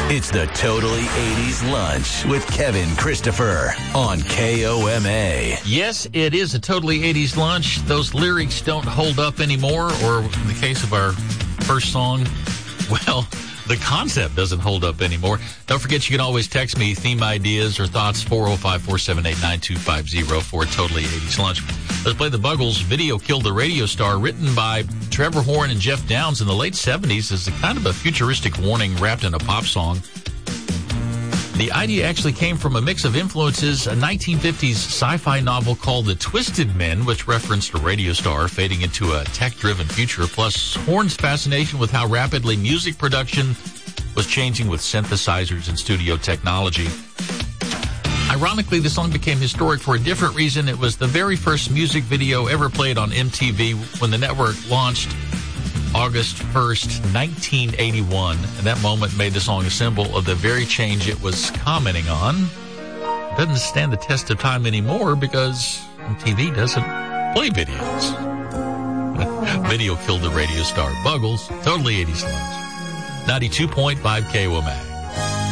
It's the Totally 80s Lunch with Kevin Christopher on KOMA. Yes, it is a Totally 80s Lunch. Those lyrics don't hold up anymore, or in the case of our first song, well, the concept doesn't hold up anymore. Don't forget, you can always text me theme ideas or thoughts, 405-478-9250 for a Totally 80s Lunch. Let's play the Buggles' Video Killed the Radio Star, written by Trevor Horn and Jeff Downs in the late 70s as a kind of a futuristic warning wrapped in a pop song. The idea actually came from a mix of influences, a 1950s sci-fi novel called The Twisted Men, which referenced a radio star fading into a tech-driven future, plus Horn's fascination with how rapidly music production was changing with synthesizers and studio technology. Ironically, the song became historic for a different reason. It was the very first music video ever played on MTV when the network launched August 1st, 1981, and that moment made the song a symbol of the very change it was commenting on. It doesn't stand the test of time anymore because MTV doesn't play videos. Video killed the radio star. Buggles, Totally 80s Lunch. 92.5 KOMA.